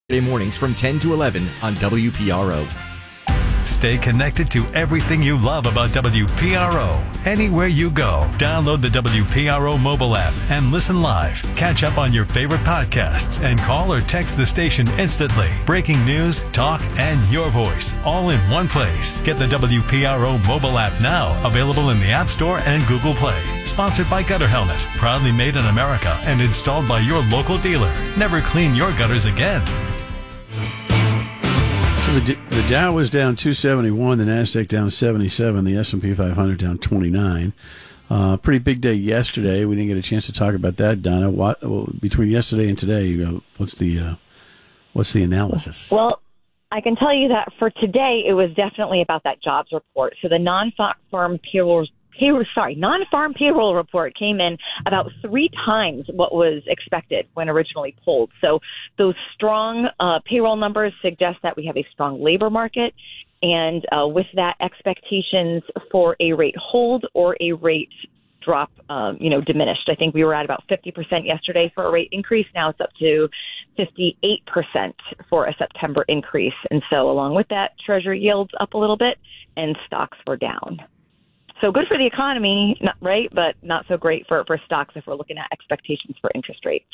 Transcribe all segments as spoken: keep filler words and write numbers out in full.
Saturday mornings from ten to eleven on W P R O. Stay connected to everything you love about W P R O. Anywhere you go, download the W P R O mobile app and listen live. Catch up on your favorite podcasts and call or text the station instantly. Breaking news, talk, and your voice all in one place. Get the W P R O mobile app now, available in the App Store and Google Play. Sponsored by Gutter Helmet, proudly made in America and installed by your local dealer. Never clean your gutters again. So the, the Dow was down two seventy-one, the Nasdaq down seventy-seven, the S and P five hundred down twenty-nine. Uh, pretty big day yesterday. We didn't get a chance to talk about that, Donna. What well, between yesterday and today? Uh, what's the uh, what's the analysis? Well, I can tell you that for today, it was definitely about that jobs report. So the non-farm payroll. Payroll, sorry, non-farm payroll report came in about three times what was expected when originally polled. So those strong uh, payroll numbers suggest that we have a strong labor market. And uh, with that, expectations for a rate hold or a rate drop, um, you know, diminished. I think we were at about fifty percent yesterday for a rate increase. Now it's up to fifty-eight percent for a September increase. And so along with that, Treasury yields up a little bit and stocks were down. So good for the economy, not, right? But not so great for, for stocks if we're looking at expectations for interest rates.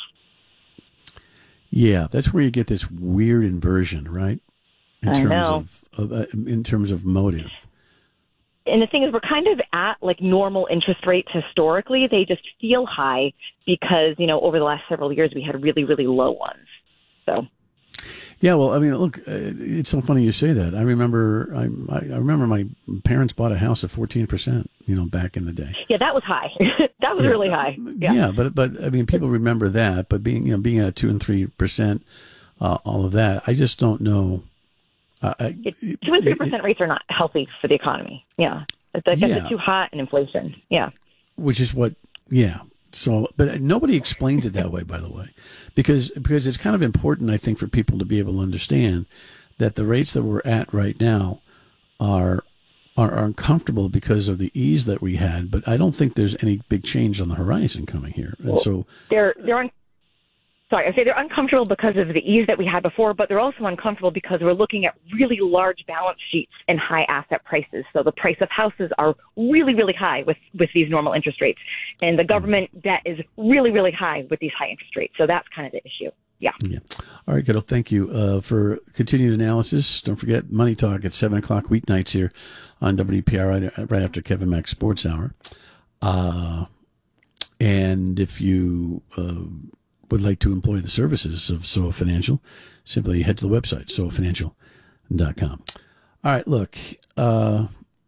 Yeah, that's where you get this weird inversion, right? In I terms know. of, of uh, in terms of motive. And the thing is, we're kind of at like normal interest rates historically. They just feel high because, you know, over the last several years we had really, really low ones. So. Yeah, well, I mean, look, uh, it's so funny you say that. I remember, I, I remember my parents bought a house at fourteen percent. You know, back in the day. Yeah, that was high. that was yeah. really high. Yeah. yeah, but but I mean, people remember that. But being you know being at two and three percent, uh, all of that, I just don't know. Uh, I, yeah, two and three percent rates are not healthy for the economy. Yeah, it's like yeah. it's too hot and inflation. Yeah, which is what. Yeah. So, but nobody explains it that way, by the way, because because it's kind of important, I think, for people to be able to understand that the rates that we're at right now are are, are uncomfortable because of the ease that we had. But I don't think there's any big change on the horizon coming here, and well, so they're they're un- sorry, I say they're uncomfortable because of the ease that we had before, but they're also uncomfortable because we're looking at really large balance sheets and high asset prices. So the price of houses are really, really high with, with these normal interest rates. And the government debt is really, really high with these high interest rates. So that's kind of the issue. Yeah. Yeah. All right, kiddo. Thank you uh, for continued analysis. Don't forget Money Talk at seven o'clock weeknights here on W P R I right after Kevin Mack's Sports Hour. Uh, and if you... Uh, would like to employ the services of S O A Financial, simply head to the website, S O A financial dot com. All right, look, uh,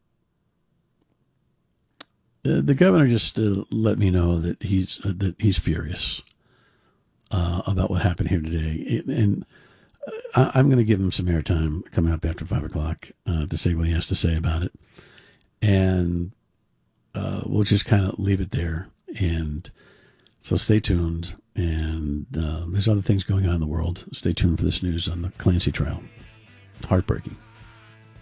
the governor just uh, let me know that he's uh, that he's furious uh, about what happened here today, and I, I'm going to give him some airtime coming up after five o'clock uh, to say what he has to say about it, and uh, we'll just kind of leave it there. And so stay tuned. And uh, there's other things going on in the world. Stay tuned for this news on the Clancy trial. Heartbreaking.